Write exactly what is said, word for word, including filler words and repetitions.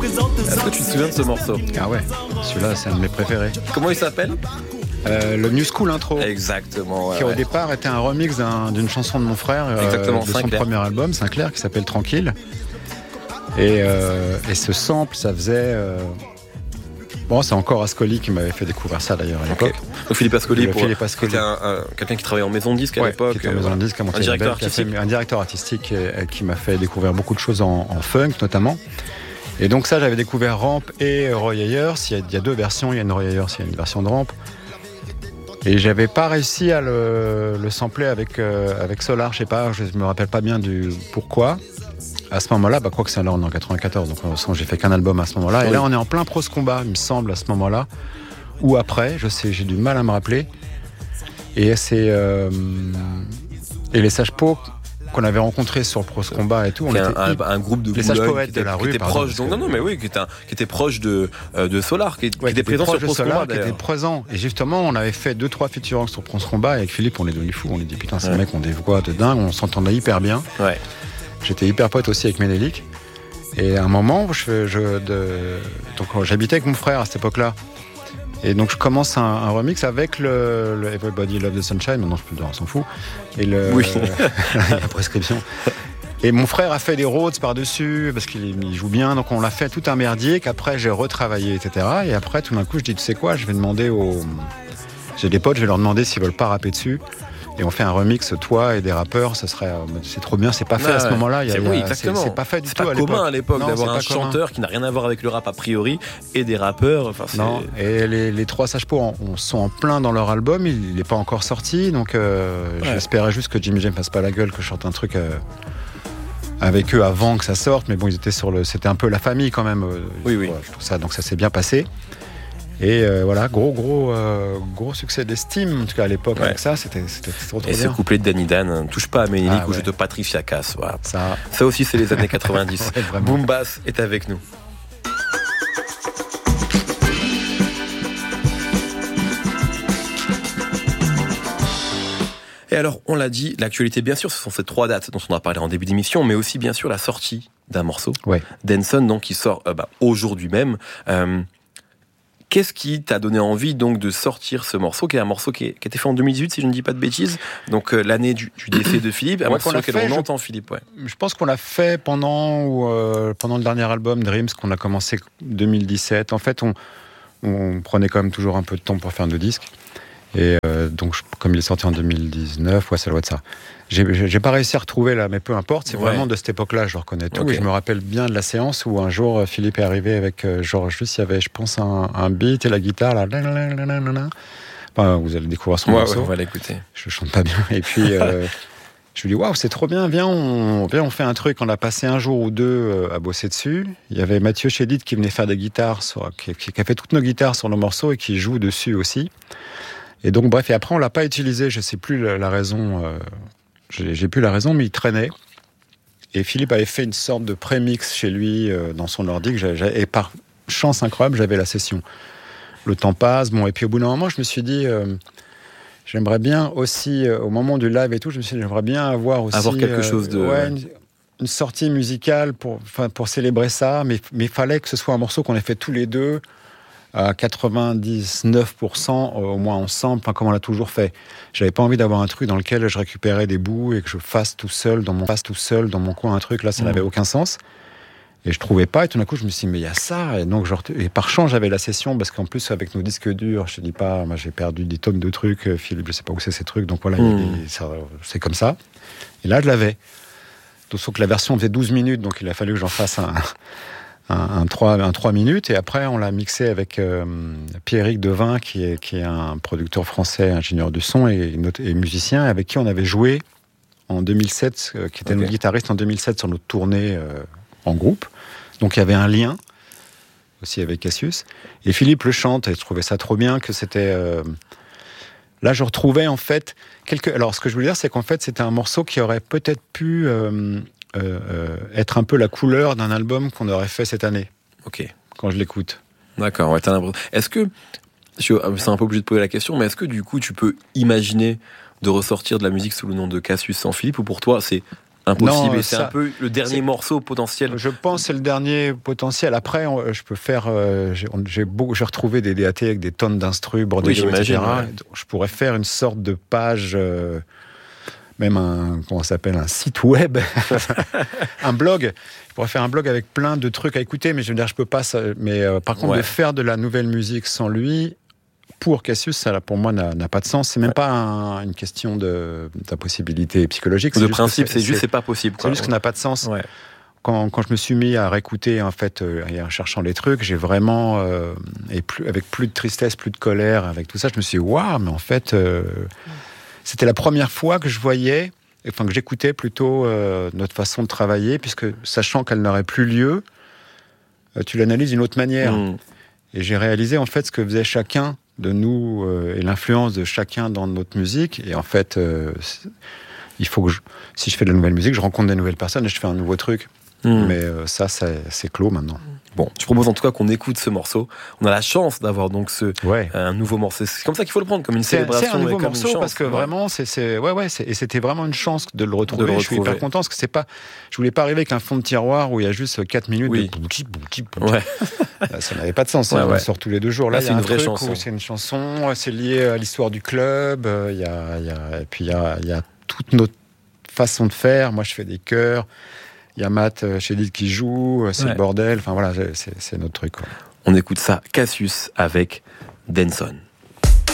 Est-ce que tu te souviens de ce morceau? Ah ouais, celui-là c'est un de mes préférés. Comment il s'appelle? Euh, le New School Intro. Exactement. Ouais, qui ouais. au départ était un remix d'un, d'une chanson de mon frère, euh, Exactement, de son Sinclair. premier album, Sinclair, qui s'appelle Tranquille. Et, euh, et ce sample, ça faisait. Euh... Bon, c'est encore Ascoli qui m'avait fait découvrir ça d'ailleurs à l'époque. Okay. Donc Philippe Ascoli, le pour, Philippe Ascoli. C'était un, un, quelqu'un qui travaillait en maison de disque à ouais, l'époque. Qui était en maison de disque, à un directeur qui a artistique. fait, un directeur artistique et, et qui m'a fait découvrir beaucoup de choses en, en funk notamment. Et donc ça, j'avais découvert Ramp et Roy Ayers. Il y a, il y a deux versions, il y a une Roy Ayers, il y a une version de Ramp. Et j'avais pas réussi à le, le sampler avec, euh, avec Solar, je sais pas, je me rappelle pas bien du pourquoi. À ce moment-là, bah, quoi que c'est alors, on est en quatre-vingt-quatorze, donc euh, j'ai fait qu'un album à ce moment-là. Oui. Et là, on est en plein Prose Combat, il me semble, à ce moment-là. Ou après, je sais, j'ai du mal à me rappeler. Et c'est. Euh, et les Sages Pots qu'on avait rencontrés sur le Prose Combat et tout, on était un, un, un groupe de les Sages Poètes de la rue, qui était pardon, proche. Donc, non, non, mais oui, qui était, un, qui était proche de, euh, de Solar, qui, ouais, qui était présent sur Prose Combat, d'ailleurs. Qui était présent. Et justement, on avait fait deux, trois featurings sur Prose Combat. Et avec Philippe, on est devenu fous. On lui dit putain, ces ouais. mecs ont des voix de dingue. On s'entendait hyper bien. Ouais. J'étais hyper pote aussi avec Ménélique. Et à un moment, je, je, de, donc, j'habitais avec mon frère à cette époque-là. Et donc je commence un, un remix avec le, le Everybody Love the Sunshine. Maintenant, je peux le dire, on s'en fout. Et le, oui. la prescription. Et mon frère a fait des Rhodes par-dessus parce qu'il il joue bien. Donc on l'a fait tout un merdier qu'après j'ai retravaillé, et cetera. Et après, tout d'un coup, je dis, tu sais quoi, je vais demander aux... J'ai des potes, je vais leur demander s'ils veulent pas rapper dessus. Et on fait un remix, toi et des rappeurs, ça serait, c'est trop bien, c'est pas fait ah, à ce ouais. moment-là. Il y a, c'est, il y a, oui, exactement. C'est, c'est pas fait du c'est tout pas à l'époque. C'est pas commun à l'époque non, d'avoir un chanteur commun. Qui n'a rien à voir avec le rap a priori et des rappeurs. Enfin, c'est... Non, et les, les trois Sages Pots sont en plein dans leur album, il n'est pas encore sorti, donc euh, ouais. j'espérais juste que Jimmy Jam fasse pas la gueule, que je chante un truc euh, avec eux avant que ça sorte, mais bon, ils étaient sur le, c'était un peu la famille quand même. Euh, oui, oui. Voilà, tout ça, donc ça s'est bien passé. Et euh, voilà, gros, gros, euh, gros succès d'estime, en tout cas à l'époque, ouais. avec ça, c'était, c'était trop, trop et bien. Et ce couplet de Danny Dan, touche pas à Ménélique ah, ou ouais. je te Patricia casse. Voilà. Ça... ça aussi, c'est les années quatre-vingt-dix. ouais, Boom Bass est avec nous. Et alors, on l'a dit, l'actualité, bien sûr, ce sont ces trois dates dont on a parlé en début d'émission, mais aussi, bien sûr, la sortie d'un morceau. Ouais. Denson, donc, qui sort euh, bah, aujourd'hui même. Euh, Qu'est-ce qui t'a donné envie donc de sortir ce morceau, qui est un morceau qui, est, qui a été fait en deux mille dix-huit, si je ne dis pas de bêtises, donc euh, l'année du, du décès de Philippe, un morceau sur lequel on je, entend Philippe. Ouais. Je pense qu'on l'a fait pendant, ou, euh, pendant le dernier album Dreams, qu'on a commencé deux mille dix-sept. En fait, on, on prenait quand même toujours un peu de temps pour faire nos disques. Et euh, donc, je, comme il est sorti en deux mille dix-neuf, ouais, ça doit être ça. J'ai, j'ai pas réussi à retrouver là, mais peu importe, c'est ouais. vraiment de cette époque-là, je reconnais tout. Okay. Et je me rappelle bien de la séance où un jour, Philippe est arrivé avec, euh, genre, juste, il y avait, je pense, un, un beat et la guitare, là. Enfin, vous allez découvrir son ouais, morceau. Ouais, on va l'écouter. Je chante pas bien. Et puis, euh, je lui dis, waouh, c'est trop bien, viens on, viens, on fait un truc. On a passé un jour ou deux euh, à bosser dessus. Il y avait Mathieu Chédid qui venait faire des guitares, sur, qui, qui a fait toutes nos guitares sur nos morceaux et qui joue dessus aussi. Et donc, bref, et après, on l'a pas utilisé, je sais plus la, la raison, euh, j'ai, j'ai plus la raison, mais il traînait. Et Philippe avait fait une sorte de prémix chez lui, euh, dans son ordi, que j'avais, et par chance incroyable, j'avais la session. Le temps passe, bon, et puis au bout d'un moment, je me suis dit, euh, j'aimerais bien aussi, euh, au moment du live et tout, je me suis dit, j'aimerais bien avoir aussi... Avoir quelque euh, chose de... Ouais, une, une sortie musicale pour, pour célébrer ça, mais il fallait que ce soit un morceau qu'on ait fait tous les deux, à quatre-vingt-dix-neuf pour cent au moins ensemble, enfin comme on l'a toujours fait. J'avais pas envie d'avoir un truc dans lequel je récupérais des bouts et que je fasse tout seul dans mon fasse tout seul dans mon coin un truc là, ça mmh. n'avait aucun sens. Et je trouvais pas et tout d'un coup je me suis dit mais il y a ça et donc genre, et par chance j'avais la session parce qu'en plus avec nos disques durs, je te dis pas, moi j'ai perdu des tonnes de trucs, Philippe je sais pas où c'est ces trucs donc voilà, mmh. il, ça, c'est comme ça. Et là je l'avais. Sauf que la version faisait douze minutes donc il a fallu que j'en fasse un Un, un, trois, un trois minutes, et après on l'a mixé avec euh, Pierrick Devin, qui est, qui est un producteur français, ingénieur du son et, et musicien, avec qui on avait joué en deux mille sept, euh, qui était okay. notre guitariste en deux mille sept sur notre tournée euh, en groupe. Donc il y avait un lien aussi avec Cassius. Et Philippe le chante, et je trouvais ça trop bien que c'était... Euh... Là, je retrouvais en fait... Quelques... Alors, ce que je voulais dire, c'est qu'en fait, c'était un morceau qui aurait peut-être pu... Euh... Euh, euh, être un peu la couleur d'un album qu'on aurait fait cette année. Ok. Quand je l'écoute. D'accord. Ouais, t'as l'impression. Est-ce que, je suis un peu obligé de poser la question, mais est-ce que du coup tu peux imaginer de ressortir de la musique sous le nom de Cassius sans Philippe, ou pour toi c'est impossible. Non, et c'est ça, un peu le dernier c'est, morceau potentiel. Je pense que c'est le dernier potentiel. Après, on, je peux faire. Euh, j'ai, j'ai, beau, j'ai retrouvé des D A T avec des tonnes d'instrus, Bordello, oui, et cetera. Ouais. Je pourrais faire une sorte de page, euh, même un, comment ça s'appelle, un site web, un blog. Je pourrais faire un blog avec plein de trucs à écouter, mais je veux dire, je peux pas. Ça, mais euh, par contre, ouais. de faire de la nouvelle musique sans lui. Pour Cassius, ça, pour moi, n'a, n'a pas de sens. C'est même ouais. pas un, une question de, d'impossibilité psychologique. De principe, c'est, c'est juste, c'est pas possible. C'est quoi. juste qu'on n'a pas de sens. Ouais. Quand, quand je me suis mis à réécouter, en fait, euh, et en cherchant les trucs, j'ai vraiment, euh, et plus, avec plus de tristesse, plus de colère, avec tout ça, je me suis dit, waouh, mais en fait, euh, c'était la première fois que je voyais, enfin, que j'écoutais plutôt euh, notre façon de travailler, puisque sachant qu'elle n'aurait plus lieu, euh, tu l'analyses d'une autre manière. Mmh. Et j'ai réalisé, en fait, ce que faisait chacun de nous euh, et l'influence de chacun dans notre musique. Et en fait, euh, il faut que je, si je fais de la nouvelle musique, je rencontre des nouvelles personnes et je fais un nouveau truc. Mmh. Mais euh, ça, c'est, c'est clos maintenant. Bon, je propose en tout cas qu'on écoute ce morceau. On a la chance d'avoir donc ce ouais. un nouveau morceau. C'est comme ça qu'il faut le prendre, comme une c'est, célébration. C'est un nouveau comme morceau une chance, parce que ouais. vraiment, c'est, c'est ouais ouais, c'est, et c'était vraiment une chance de le retrouver. De le retrouver. Je suis hyper content parce que c'est pas, je voulais pas arriver avec un fond de tiroir où il y a juste quatre minutes oui. de bouti bouti bouti. Ouais. Ça n'avait pas de sens. Ouais, hein, ouais. On sort tous les deux jours. Là, Là il y a une un vraie truc chanson. où c'est une chanson. C'est lié à l'histoire du club. Il y a, il y a, et puis il y a, il y a toute notre façon de faire. Moi, je fais des chœurs. Il y a Matt chez Lille qui joue, c'est ouais. le bordel, enfin voilà, c'est, c'est notre truc. Quoi. On écoute ça, Cassius avec Denson.